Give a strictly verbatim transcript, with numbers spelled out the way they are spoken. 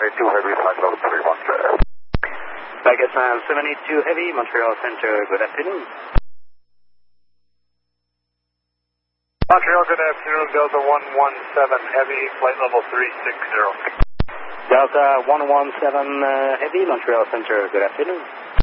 seventy-two Heavy, flight level three one zero. Vegas seventy-two Heavy, Montreal Center, good afternoon. Montreal, good afternoon, Delta one one seven Heavy, flight level three six zero. Delta one one seven uh, Heavy, Montreal Center, good afternoon.